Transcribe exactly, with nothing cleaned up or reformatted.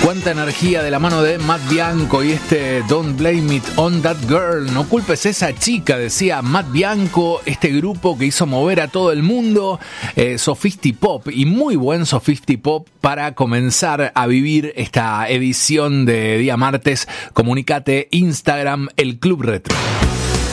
Cuánta energía de la mano de Matt Bianco y este Don't Blame It on That Girl. No culpes a esa chica, decía Matt Bianco, este grupo que hizo mover a todo el mundo. Eh, Sofistipop, y muy buen Sofistipop para comenzar a vivir esta edición de día martes. Comunicate, Instagram, El Club Retro.